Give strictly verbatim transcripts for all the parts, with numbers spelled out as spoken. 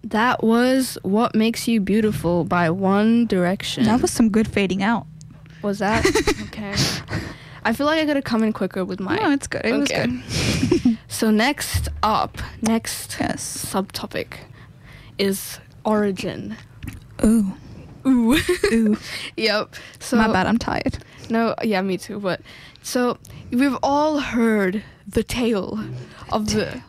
That was What Makes You Beautiful by One Direction. That was some good fading out. Was that? Okay. I feel like I gotta come in quicker with my... No, it's good. It okay. was good. So next up, next Yes. subtopic is origin. Ooh. Ooh. Ooh. Yep. So My bad, I'm tired. No, yeah, me too. But so we've all heard the tale of the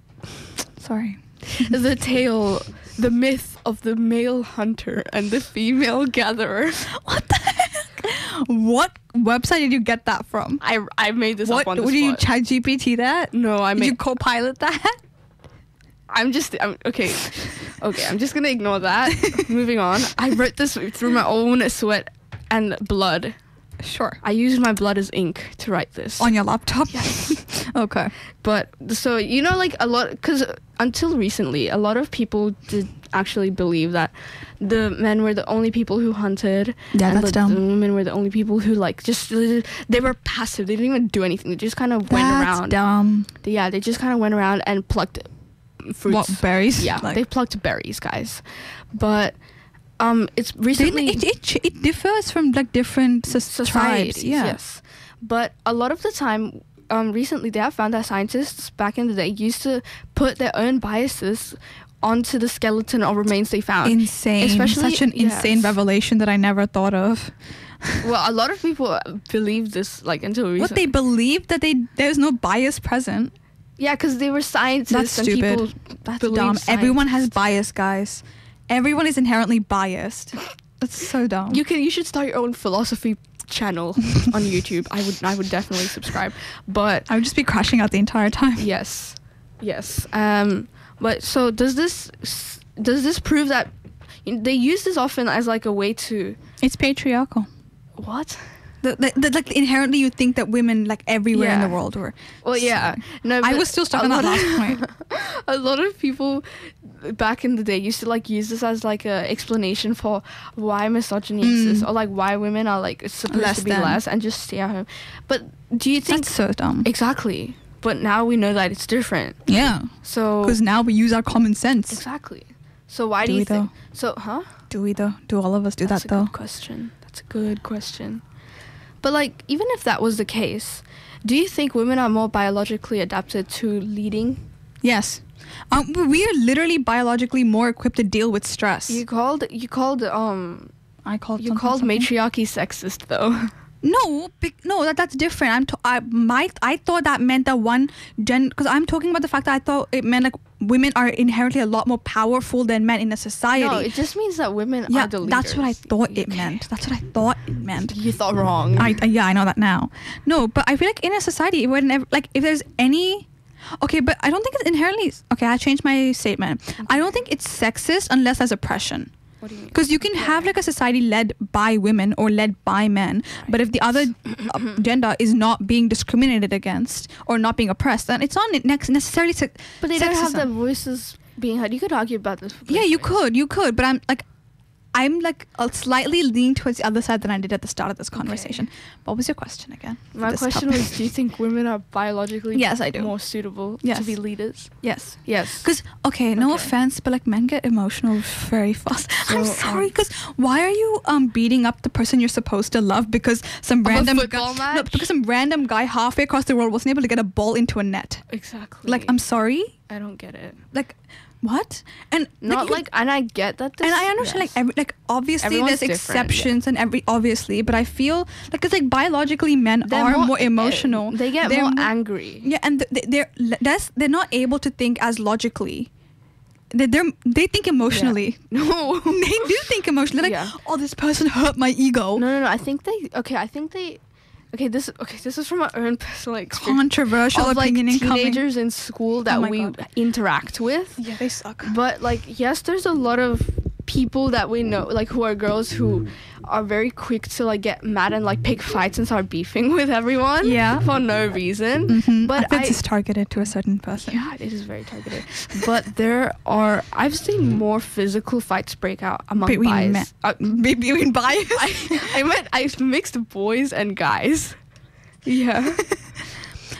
Sorry. the tale, the myth of the male hunter and the female gatherer. What the heck? What website did you get that from? I I made this What? up on the Did you spot. chat G P T that? No, I Did made. you co-pilot that? I'm just I'm, okay. Okay, I'm just gonna ignore that. Moving on. I wrote this through my own sweat and blood. Sure. I used my blood as ink to write this. On your laptop? Yes. Okay. But so you know, like a lot, because until recently, a lot of people did actually believe that the men were the only people who hunted. Yeah, and that's the, dumb. the women were the only people who like just they were passive. They didn't even do anything. They just kind of went That's around. dumb. Yeah, they just kind of went around and plucked fruits. What, berries? Yeah, Like- they plucked berries, guys. But um, it's They- recently it, it, ch- it differs from like different so- societies. tribes. Yeah. Yes, but a lot of the time, um, recently they have found that scientists back in the day used to put their own biases onto the skeleton or remains they found. Insane. Especially- Such an insane yes. revelation that I never thought of. Well, a lot of people believe this like until recently. What, they believed that they there's no bias present? Yeah, because they were scientists. That's and stupid. People That's believe dumb. science. Everyone has bias, guys. Everyone is inherently biased. That's so dumb. You can. You should start your own philosophy channel on YouTube. I would. I would definitely subscribe. But I would just be crashing out the entire time. yes, yes. Um. But so does this? Does this prove that they use this often as like a way to It's patriarchal. what? The, the, the, like inherently, you think that women like everywhere in Yeah. the world were. Well, yeah. No, I but was still stuck a on that lot last of- point. A lot of people back in the day used to like use this as like a explanation for why misogyny Mm. exists or like why women are like supposed Less to be than. less and just stay at home. But do you think That's so dumb. exactly? But now we know that it's different. Yeah, So because now we use our common sense. exactly. So why Do do, you we think? So huh? Do we though? Do all of us do That's that a though? good question. That's a good question. But like, even if that was the case, do you think women are more biologically adapted to leading? Yes. Um, we are literally biologically more equipped to deal with stress. You called you called um I called you something called something. matriarchy sexist though. No, bec- no, that that's different. I'm to- I my I thought that meant that one gen because I'm talking about the fact that I thought it meant like women are inherently a lot more powerful than men in a society. No, it just means that women yeah, are the leaders. that's what I thought it Okay. meant. That's what I thought it meant. You thought wrong. I, I yeah, I know that now. No, but I feel like in a society, whenever like if there's any, okay, but I don't think it's inherently okay. I changed my statement. I don't think it's sexist unless there's oppression. What do you mean? Because you can have like a society led by women or led by men, but if the other uh, gender is not being discriminated against or not being oppressed, then it's not ne- necessarily se- But they don't have sexism. their voices being heard. You could argue about this. for Yeah, you both ways. could, you could, but I'm like, I'm like uh, slightly leaning towards the other side than I did at the start of this conversation. What was your question again? for My this question topic? was: do you think women are biologically Yes, I do. more suitable Yes. to be leaders? Yes. Yes. Because, okay, no Okay. offense, but like men get emotional very fast. I'm So, sorry, um, because why are you um beating up the person you're supposed to love because some Of a random football guy, no, match? because some random guy halfway across the world wasn't able to get a ball into a net? Exactly. Like, I'm sorry, I don't get it. like what? And Not you- like, and I get that. This, and I understand, yes. like, every, like obviously Everyone's there's different, exceptions and every obviously, but I feel like it's like biologically men They're are more, emotional. They get They're more angry. Yeah, and th- th- they're le- less. They're not able to think as logically. They they're, they think emotionally. No. They do think emotionally. Like, Yeah. oh, this person hurt my ego. No, no, no. I think they. Okay, I think they. Okay, this. Okay, this is from my own personal experience. Controversial Of like opinion incoming. teenagers in school that Oh my we God. interact with. Yeah, they suck. But like, yes, there's a lot of people that we know, like who are girls who are very quick to like get mad and like pick fights and start beefing with everyone. Yeah. For no reason. Mhm. But I feel I. it's targeted to a certain person. Yeah, it is very targeted. But there are, I've seen more physical fights break out among Between guys. men. Uh, Between bias. I, I meant I mixed boys and guys. Yeah.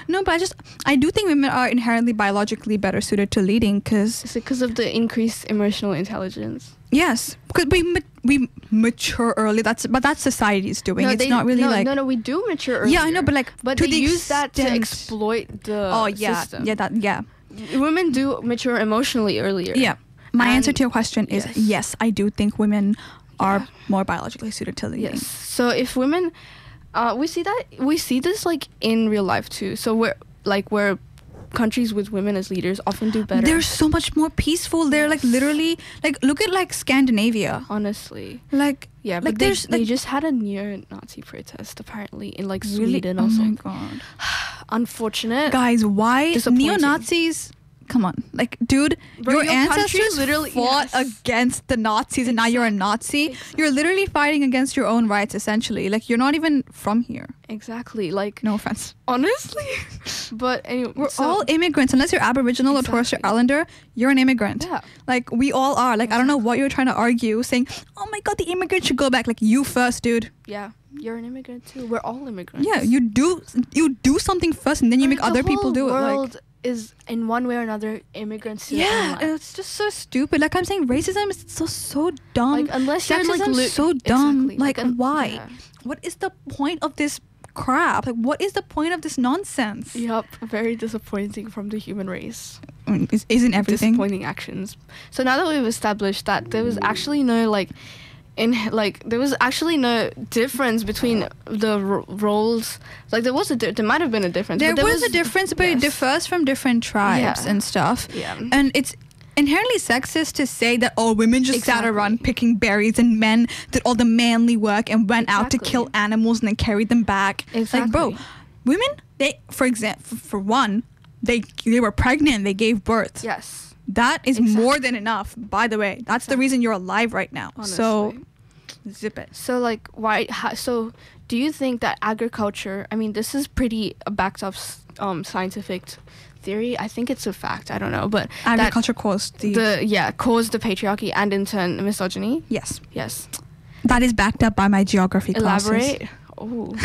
No, but I just I do think women are inherently biologically better suited to leading because Is it because of the increased emotional intelligence? yes, because we ma- we mature early. That's but that's society's doing. No, it's they- not really no, like no, no. We do mature earlier. yeah, I know, but like but to they the use that to extent- exploit the Oh yeah, system. yeah, that yeah. Women do mature emotionally earlier. Yeah. My answer And- to your question is yes. yes, I do think women are Yeah. more biologically suited to leading. Yes. So if women, uh, we see that we see this like in real life too. So we're like where countries with women as leaders often do better. They're so much more peaceful. They're like Yes. literally like look at like Scandinavia. honestly. Like Yeah, Like, but they, there's, they like- just had a neo-Nazi protest apparently in like really, Sweden oh also. my god. Unfortunate. Guys, why Disappointing. neo-Nazis? Come on, like, dude, Bro, your, your country ancestors literally- fought yes. against the Nazis, and now you're a Nazi. Exactly. You're literally fighting against your own rights, essentially. Like, you're not even from here. Exactly. Like No offense. honestly. But anyway, We're so- all immigrants, unless you're Aboriginal or Torres Strait Exactly. Islander. You're an immigrant. Yeah. Like we all are. Like I don't know what you're trying to argue, saying, "Oh my God, the immigrants should go back." Like you first, dude. Yeah. You're an immigrant too. We're all immigrants. Yeah, you do you do something first, and then you I make mean, other the people whole do it. Like world is in one way or another immigrants. to the yeah, mainland. and it's just so stupid. Like I'm saying, racism is so so dumb. Like unless you're like Sexism li- is so dumb. Exactly. Like, un- why? yeah. What is the point of this crap? Like what is the point of this nonsense? Yep, very disappointing from the human race. I mean, is- isn't everything? Disappointing actions. So now that we've established that there was actually no like, in like there was actually no difference between the r- roles. Like there was a di- there might have been a difference. There, but there was, a difference, but it yes. differs from different tribes Yeah. and stuff. Yeah. And it's inherently sexist to say that oh women just sat Exactly. around picking berries and men did all the manly work and went out to Exactly. kill animals and then carried them back. Like bro, Exactly. women they for example for one they they were pregnant, they gave birth. Yes. That is Exactly. more than enough, by the way. That's the Exactly. reason you're alive right now. So Honestly. zip it. So like why? How, so do you think that agriculture? I mean, this is pretty a backed up s- um, scientific t- theory. I think it's a fact. I don't know, but that Agriculture caused the, the yeah caused the patriarchy and in turn misogyny. yes. Yes. That is backed up by my geography classes. Elaborate. Oh.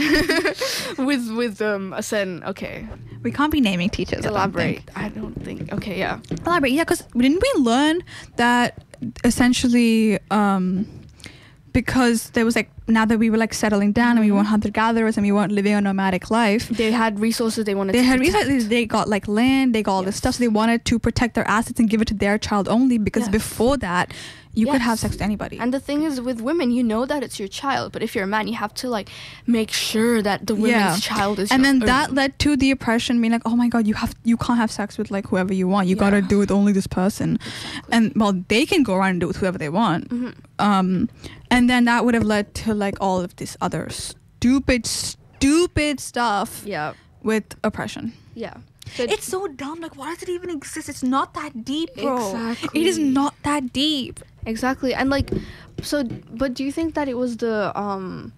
with with um a certain okay. We can't be naming teachers. I don't Elaborate. think. I don't think. Okay. Yeah. Elaborate, yeah, because didn't we learn that essentially um, because there was like now that we were like settling down and we Mhm. weren't hunter gatherers and we weren't living a nomadic life, They had resources they wanted. they to had protect. resources. They got like land, they got all this Yes. stuff. So they wanted to protect their assets and give it to their child only because Yes. before that, you could have Yes. sex with anybody. And the thing is, with women, you know that it's your child, but if you're a man, you have to like make sure that the women's Yeah. child is. and your then own. that led to the oppression being like, oh my god, you have you can't have sex with like whoever you want. You gotta Yeah. do it with only this person. Exactly. And well, they can go around and do it with whoever they want. Mhm. Um, and then that would have led to like all of this other stupid, stupid stuff Yeah. with oppression. Yeah. So It's so dumb. Like, why does it even exist? It's not that deep, bro. Exactly. It is not that deep. exactly, and like, so, but do you think that it was the um,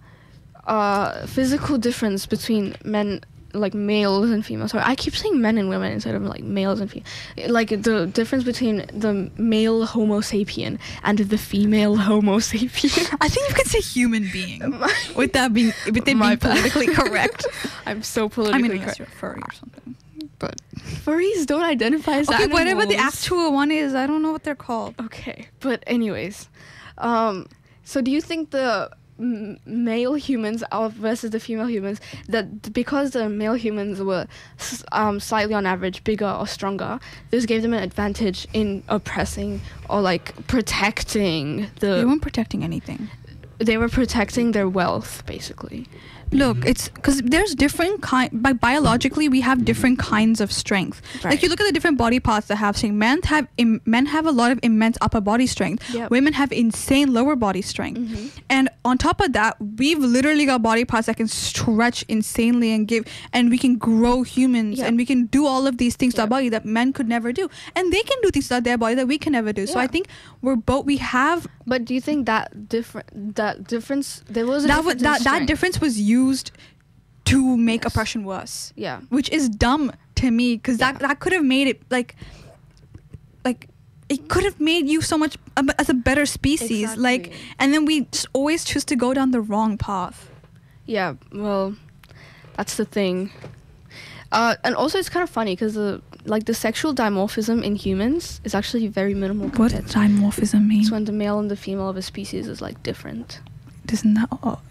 uh, physical difference between men, like males and females? Sorry, I keep saying men and women instead of like males and females. Like the difference between the male Homo sapien and the female Homo sapien. I think you could say human being with that being with it My being bad. politically correct. I'm so I politically mean, unless correct. you're furry or something. But Furries don't identify as okay, whatever the animals. actual one is, I don't know what they're called. Okay, but anyways, um, so do you think the m- male humans are versus the female humans that because the male humans were s- um, slightly on average bigger or stronger, this gave them an advantage in oppressing or like protecting They the? weren't protecting anything. They were protecting their wealth, basically. Look, it's because there's different kind. By biologically, we have different kinds of strength. Like Right. you look at the different body parts that have strength. Men have Im- men have a lot of immense upper body strength. Yep. Women have insane lower body strength. Mhm. And on top of that, we've literally got body parts that can stretch insanely and give, and we can grow humans, Yep. and we can do all of these things to our Yep. body that men could never do, and they can do things to their body that we can never do. So I Yeah. think we're both. We have But do you think that different that difference there was a that was, difference in that that strength? difference was used to make Yes. oppression worse. Yeah. Which is dumb to me because that Yeah. that could have made it like like it could have made you so much a, as a better species like Exactly. and then we just always choose to go down the wrong path. Yeah, well, that's the thing. Uh, and also it's kind of funny because the like the sexual dimorphism in humans is actually very minimal What compared does to dimorphism mean? it's when the male and the female of a species is like different. Isn't that? Oh,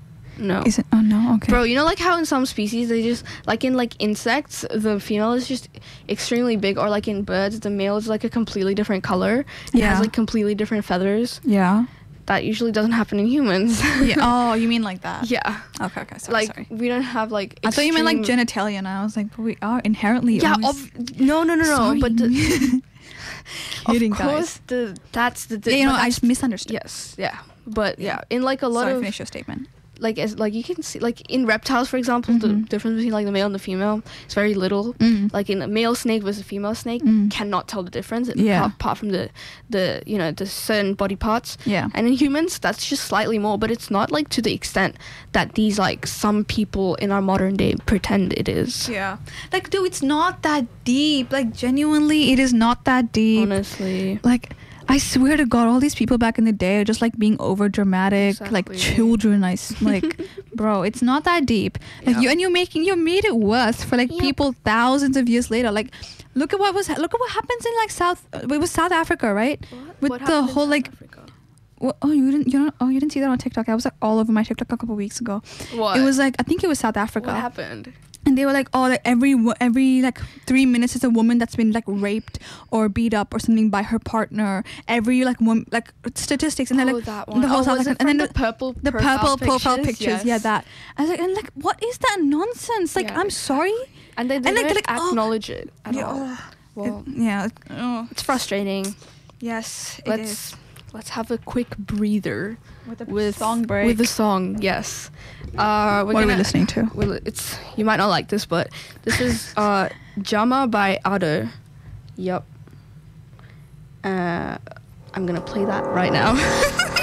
No. is it? Oh no. Okay. Bro, you know like how in some species they just like in like insects the female is just extremely big, or like in birds the male is like a completely different color. It Yeah. has like completely different feathers. Yeah. That usually doesn't happen in humans. Yeah. Oh, you mean like that? Yeah. Okay. Okay. Sorry. Like sorry. we don't have like I thought you meant like extreme- genitalia, and I was like, but we are inherently. Yeah, always- ob- no, no, no, no. Sorry. But the, Kidding, of course, guys. the that's the. Yeah, you know, like, I just misunderstood. yes, yeah, but yeah, in like a lot Sorry, of finish your statement. like as like you can see like in reptiles, for example, the Mhm. difference between like the male and the female is very little. Mm. Like in a male snake versus a female snake, Mm. cannot tell the difference. Yeah. apart, apart from the the you know the certain body parts. Yeah. And in humans, that's just slightly more, but it's not like to the extent that these like some people in our modern day pretend it is. Yeah. Like, dude, it's not that deep. Like, genuinely, it is not that deep. Honestly. Like, I swear to God, all these people back in the day are just like being over dramatic, like Exactly. children. I s- like, bro, it's not that deep. Like Yeah. you and you're making you made it worse for like Yep. people thousands of years later. Like, look at what was look at what happens in like South. It was South Africa, right? With What the happened in whole South like. Africa? Well, oh, you didn't, you know, oh, you didn't see that on TikTok. I was like all over my TikTok a couple weeks ago. What? It was like I think it was South Africa. What happened? And they were like, oh, like every wo- every like three minutes is a woman that's been like raped or beat up or something by her partner. Every like one like statistics, and then Oh, like that one. the whole Oh, South was Africa- it and then from the, the purple the profile purple profile pictures? pictures. Yeah, Yes. that. I was like, and like, what is that nonsense? Like, Yeah. I'm sorry. And they, they And, like, don't like, oh. acknowledge it at Yeah, all. oh. Well, It- yeah. it- oh. it's frustrating. Yes. it let's is. let's have a quick breather with a with song break. with the song. Yes. Uh, we're what are we gonna- listening to? Well, it's you might not like this, but this is uh, Jama by Ado. Yup. Uh, I'm gonna play that right now.